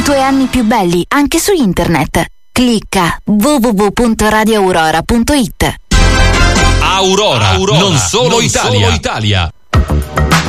tuoi anni più belli anche su internet. Clicca www.radioaurora.it. Aurora, non solo Italia.